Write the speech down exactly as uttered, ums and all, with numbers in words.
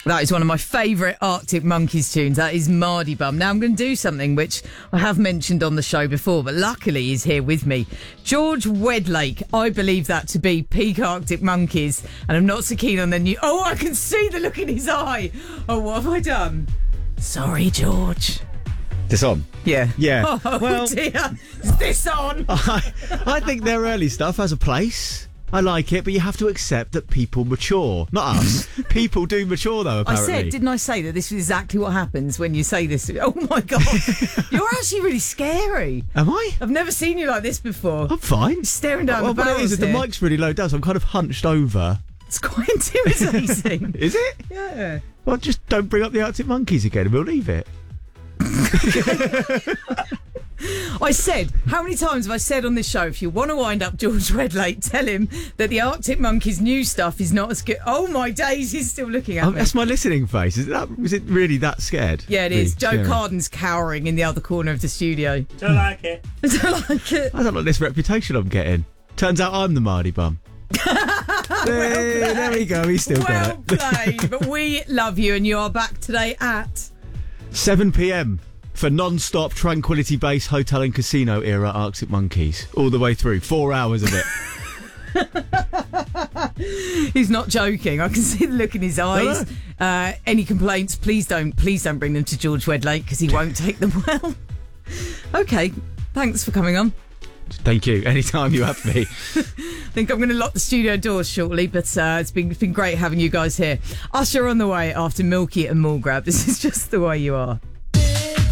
That is one of my favourite Arctic Monkeys tunes. That is Mardy Bum. Now I'm going to do something which I have mentioned on the show before, but luckily he's here with me. George Wedlake. I believe that to be peak Arctic Monkeys, and I'm not so keen on their new... Oh, I can see the look in his eye. Oh, what have I done? Sorry, George. This on? Yeah. Yeah. Oh, well, dear. Is this on? I, I think their early stuff has a place. I like it, but you have to accept that people mature. Not us. People do mature, though, apparently. I said, didn't I say that this is exactly what happens when you say this? Oh, my God. You're actually really scary. Am I? I've never seen you like this before. I'm fine. You're staring down well, the barrels What it is, is the here. mic's really low down, so I'm kind of hunched over. It's quite intimidating. Is it? Yeah. Well, just don't bring up the Arctic Monkeys again and we'll leave it. I said, how many times have I said on this show, if you want to wind up George Wedlake, tell him that the Arctic Monkeys' new stuff is not as good. Oh my days, he's still looking at Oh, me. that's my listening face. Is that? Was it really that scared? Yeah, it is. Really Joe scary? Carden's cowering in the other corner of the studio. Don't like it. I don't like it. I don't like this reputation I'm getting. Turns out I'm the Mardy Bum. Hey, there we go. He's still Well got it. played. But we love you, and you are back today at seven p.m. for non-stop Tranquility Base Hotel and Casino era Arctic Monkeys. All the way through. Four hours of it. He's not joking. I can see the look in his eyes. Uh, any complaints, please don't please don't bring them to George Wedlake, because he won't take them well. Okay, thanks for coming on. Thank you. Anytime you have me. I think I'm going to lock the studio doors shortly, but uh, it's been it's been great having you guys here. Usher on the way after Milky and Mulgrab. This is just the way you are.